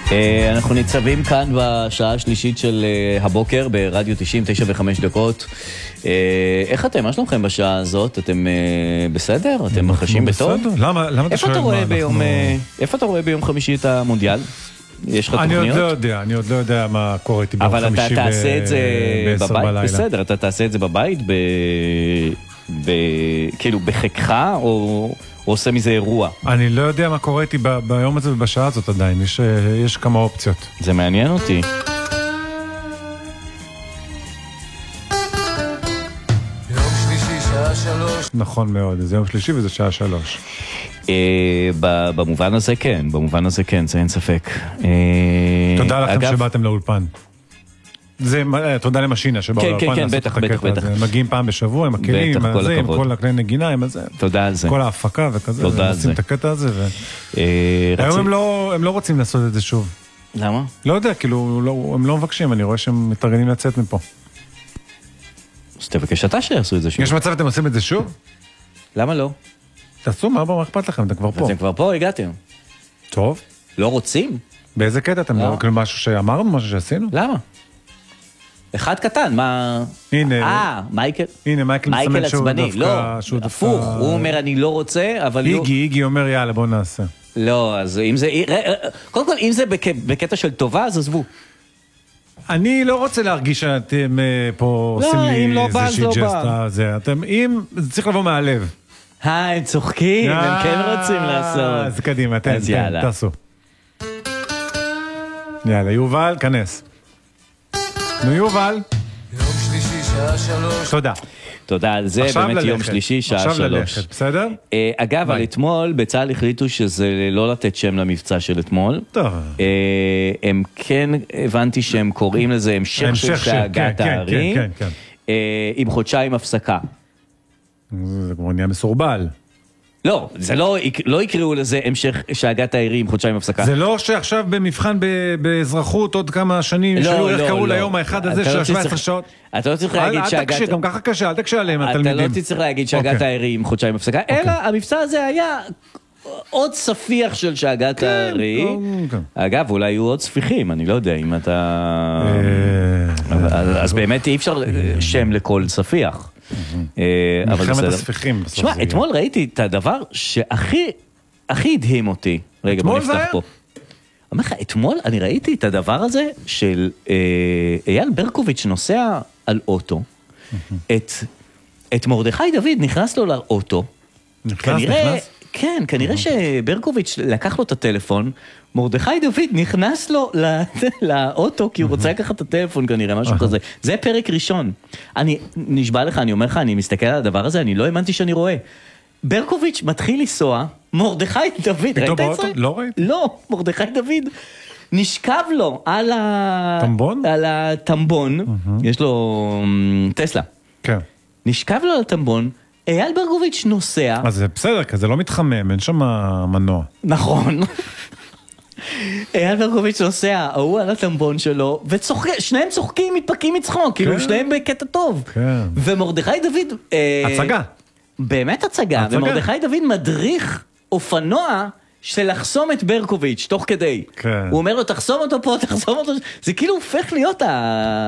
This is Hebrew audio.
אנחנו ניצבים כאן בשעה השלישית של הבוקר ברדיו 90, 9:05. איך אתם? מה שלומכם בשעה הזאת? אתם בסדר? אתם מחשים בטוב? למה אתה שואל מה אנחנו... איפה אתה רואה ביום חמישי את המונדיאל? יש לך תוכניות? אני עוד לא יודע מה קורה איתי ביום חמישי אבל אתה תעשה את זה בבית? בסדר, אתה תעשה את זה בבית כאילו בחיקך או עושה מזה אירוע? אני לא יודע מה קורה איתי ביום הזה ובשעה הזאת עדיין, יש כמה אופציות. זה מעניין אותי. יום שלישי שעה 3. נכון מאוד, זה יום שלישי וזה שעה 3. במובן הזה כן, זה אין ספק. תודה לכם שבאתם לאולפן. תודה למשינה שבאו לאולפן. כן, בטח. הם מגיעים פעם בשבוע, עם הכלים, עם כל הכלי נגינה, עם הזה. תודה על זה. כל ההפקה וכזה. תודה על זה. עושים את הקטע הזה. היום הם לא רוצים לעשות את זה שוב. למה? לא יודע, כאילו, הם לא מבקשים, אני רואה שהם מתארגנים לצאת מפה. אז תבקש אתה שיעשו את זה שוב. יש מצב אתם עושים את זה שוב? למה לא? תעשו, מה אכפת לכם? אתם כבר פה. אתם כבר פה, הגעתם. טוב. לא רוצים? באיזה קטע? אתם לא, כאילו משהו שאמרנו, משהו שעשינו? למה? אחד קטן, מה... הנה. מייקל. הנה, מייקל מסמן שהוא עצבני. לא, הפוך, הוא אומר אני לא רוצה, אבל... איגי אומר יאללה בוא נעשה. לא, אז אם זה... קודם כל, אם זה בקטע של טובה, אז עזבו. אני לא רוצה להרגיש שאתם פה עושים לי איזושהי ג'סטה. אם זה צריך לבוא מהלב. הם צוחקים, הם כן רוצים לעשות. אז קדימה, תעשו. יאללה, יובל, כנס. נו יובל. יום שלישי שעה 3. תודה. תודה על זה, באמת יום שלישי שעה 3. עכשיו ללכת, בסדר? אגב, על אתמול, בצה"ל החליטו שזה לא לתת שם למבצע של אתמול. טוב. הם כן, הבנתי שהם קוראים לזה המשך של שאגת הערים. כן. עם חודשיים הפסקה. זה כבר נהיה מסורבל. לא, זה לא יקראו לזה המשך שאגת העירים, חודשיים הפסקה. זה לא שעכשיו במבחן באזרחות עוד כמה שנים, שאלו איך קראו ליום האחד הזה של 17 שעות. אתה לא צריך להגיד שאגת... גם ככה קשה, אל תקשה עליהם התלמידים. אתה לא צריך להגיד שאגת העירים, חודשיים הפסקה, אלא המבצע הזה היה עוד ספיח של שאגת העירים. אגב, אולי יהיו עוד ספיחים, אני לא יודע אם אתה... אז באמת אי אפשר שם לכל ספיח. מלחמת הספיחים. שמע, אתמול ראיתי את הדבר שהכי הדהים אותי. רגע, בוא נפתח פה. אומר לך, אתמול אני ראיתי את הדבר הזה של אייל ברקוביץ' נוסע על אוטו. את מרדכי דוד נכנס לו לאוטו. נכנס? כן, כנראה שברקוביץ' לקח לו את הטלפון, מרדכי דוד נכנס לו לאוטו, כי הוא רוצה לקחת את הטלפון כנראה, משהו כזה. זה פרק ראשון. אני נשבע לך, אני אומר לך, אני מסתכל על הדבר הזה, אני לא האמנתי שאני רואה. ברקוביץ' מתחיל לנסוע, מרדכי דוד, ראית את זה? לא ראיתי. לא, מרדכי דוד נשכב לו על הטמבון, יש לו טסלה. כן. נשכב לו על הטמבון, אייל ברקוביץ' נוסע. אז זה בסדר, כי זה לא מתחמם, אין שם מנוע. נכון. אייל ברקוביץ' נוסע, הוא על הטמבון שלו, ושניהם צוחקים, מתפקים מצחוק, כאילו שניהם בקטע טוב. ומרדכי דוד... הצגה. באמת הצגה, ומרדכי דוד מדריך אופנוע של לחסום את ברקוביץ' תוך כדי. הוא אומר לו, תחסום אותו פה, תחסום אותו... זה כאילו הופך להיות